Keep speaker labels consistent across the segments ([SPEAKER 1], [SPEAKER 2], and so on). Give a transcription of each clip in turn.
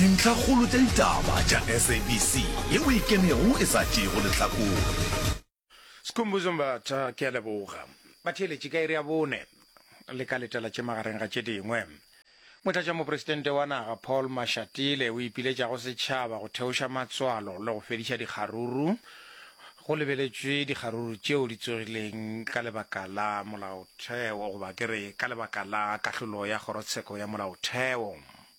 [SPEAKER 1] dintlhakgolo tša ditaba tša SABC yeo e kemego e sa tšego lehlakore.
[SPEAKER 2] Skumbuzo ke a leboga batheletši ka iri ya bone le ka letela tše magareng ga tše dingwe. Motlatšamopresidente wa naga Paul Mashatile o ipiletša go setšhaba go theoša matswalo le go fediša dikgaruru go lebeletšwe dikgaruru tšeo di tsogileng ka lebaka la molaotheo goba ke re ka lebaka la kahlolo ya kgorotsheko ya molaotheo.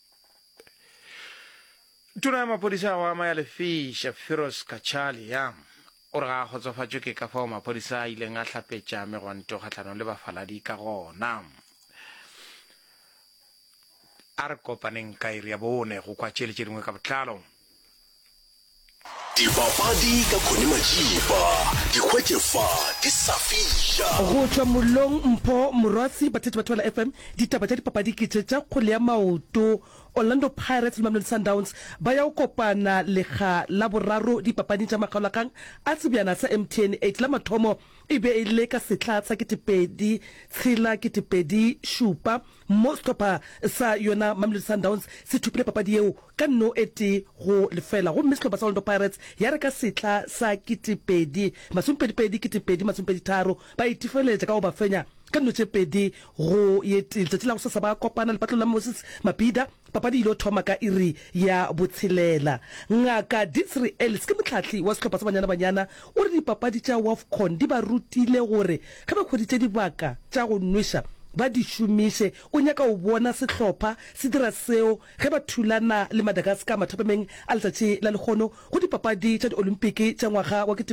[SPEAKER 2] Tona ya maphodisa wa Maya Lefiša Firoz Kachalia o re ga kgotsofatšwe ke ka fao maphodisa a ileng a hlapetša megwanto kgahlano le bafaladi ka gona. A re kopaneng ka iri ya bone go kwa tšeletše dingwe ka botlalo.
[SPEAKER 1] Dipapadi ka Khone Majiba dikgwetšefa di sa fiša
[SPEAKER 3] go tšwa mollong Mpho Morwasi batheletši ba Thobela FM ditaba tša dipapadi ke tša kgwele ya maoto. Orlando Pirates le Mamelodi Sundowns ba ya go kopana lega la boraro dipapading tša makgaolakgang a tsebjana sa MTN 8 la mathomo e be e le ka setla sa 2007 mo sehlopha sa yona Mamelodi Sundowns se thupile papadi yeo ka nno ete go lefela gomme sehlopha sa Orlando Pirates ya re ka setla sa 2023 ba itefeletša ka go ba fenya ka nno tše pedi go yete letšatši la go sasa ba kopana le patlo la Moses Mabhida papadi ile o thoma ka iri ya botshelela. Ngaka Ditsri Ellis ke motlhatli wa sehlopha sa banyana o re dipapadi tša WAFCON di ba rutile gore ge ba kgoditše dibaka tša go nweša ba di šomiše. O nyaka o bona sehlopha se dira seo ge ba thulana le Madagascar mathapameng a letšatši la lekgono go dipapadi tša di-Olimpiki tša ngwaga wa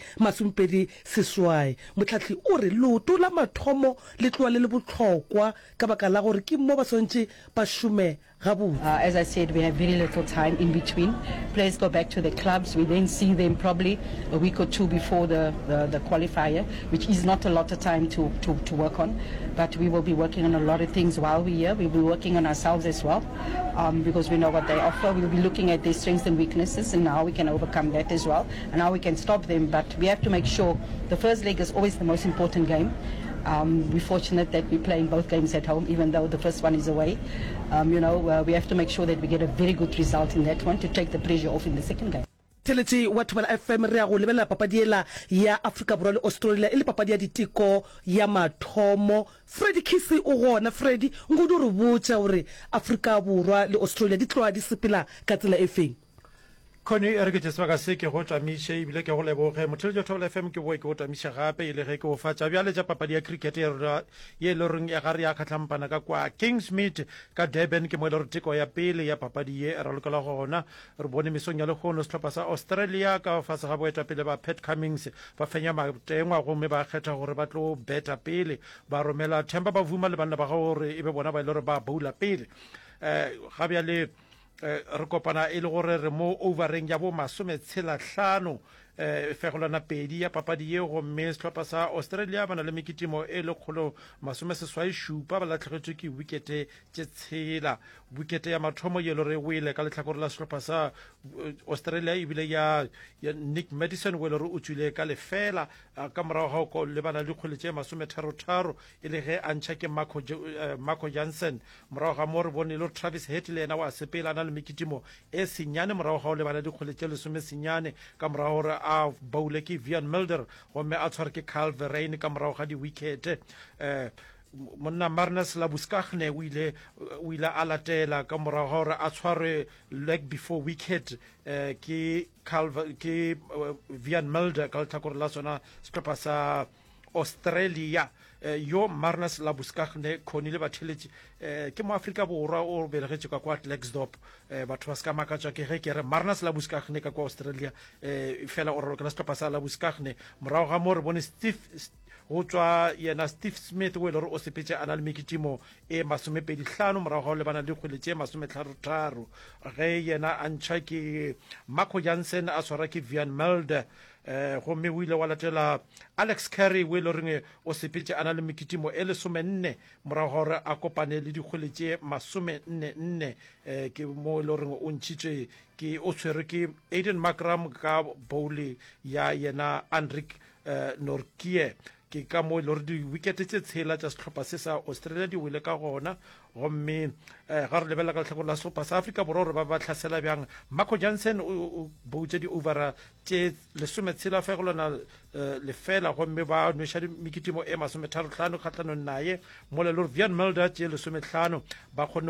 [SPEAKER 3] 2028. Motlhatli o re leoto la mathomo le tloa le le bohlokwa ka baka la gore ke mo ba swantše ba šome.
[SPEAKER 4] As I said, we have very little time in between. Players go back to the clubs. We then see them probably a week or two before the qualifier, which is not a lot of time to work on. But we will be working on a lot of things while we're here. We'll be working on ourselves as well, because we know what they offer. We'll be looking at their strengths and weaknesses and how we can overcome that as well, and how we can stop them. But we have to make sure the first leg is always the most important game. We're fortunate that we're playing both games at home, even though the first one is away. We have to make sure that we get a very good result in that one to take the pressure off in the second game.
[SPEAKER 3] Theletši wa Thobela FM re ya go lebelela papadi ela ya Afrika Borwa le Australia e le papadi ya diteko ya mathomo. Freddy Kisi o gona. Freddy ngudu re botša gore Afrika Borwa le Australia di tloa di sepela ka tsela e feng?
[SPEAKER 5] Khone e re ke tsebaka se ke go tamiše ebile ke go leboge motheletši wa Thobela FM ke boe ke go tamiša gape e le ge ke go fatša bjale tša papadi ya cricket ye le reng ya gare ya kgatlampana ka kwa Kingsmead ka Durban ke mo e le gore teko ya pele ya papadi ye e ralokela gona. Re bone mesong ya lekgono sehlopha sa Australia ka fase ga boetapele ba Pat Cummins ba fenya matengwa gomme ba kgetha gore ba tlo beta pele ba romela Themba Bavuma le banna ba ga gore e be bona ba ile gore ba boula pele ga bjale re kopana e le gore re mo overeng ya bo 15 fegolwana pedi ya papadi ye gomme sehlopha sa Australia ba na le mekitimo e le kgolo 17 ba latlhegetswe ke wikete tše tshela. Wikete ya mathomo ye le re wele ka lehlakore la sehlopha sa Australia ebile ya Nick Madison we le re o tswile ka lefela ka morago ga go lebana le dikgwele tše 33 e le ge a ntšha ke Marco Jansen. Morago ga mo re bone le Travis Head le ena wa sepela na le mekitimo e senyane morago ga o lebana le dikgwele tše 10 ka morago gore a baule ke Vian Mulder gomme a tshware ke Kyle Verreynne ka morago ga di-wicket. Monna Marnus Labuschagne o ile a latela ka morago gore a tshware leg before wicket ke Vian Mulder ka letlhakore la sona sehlopha sa Australia. Yo Marnus Labuschagne Khone le batheletši ke mo Afrika Borwa o belegetše ka kwa Klerksdorp. Batho ba se ka makatša ke ge ke re Marnus Labuschagne ka kwa Australia fela o ralokela sehlopha sa Labuschagne. Morago ga mo re bone go tswa yena Steve Smith o ile gore o sepetše a na le mekitimo e 25 morago ga o lebana le dikgwele tše 33 ge yena a ntšha ke Marco Jansen a tshwara ke Vian Mulder. Gomme o ile wa latela Alex Carey o ile reng o sepetše a na le mekitimo e 14 morago gore a kopane le dikgwele tše 44 ke mo ile reng o ntšhitše ke o tshwere ke Aiden Markram ka bowle ya yena Henrik Nortje. ke ka mo le re di-wicket tse tshela tša setlhopha se sa australia di wele ka gona gomme ga re lebelela ka letlhakore la setlhopha sa africa borwa gore ba ba tlhasela bjang. Marco Jansen o boutse di-overa tše 16 lefela gomme ba nweša mekitimo e 35 kgatlhanong naye mo le le gore Van Mulder tše 15 ba kgonne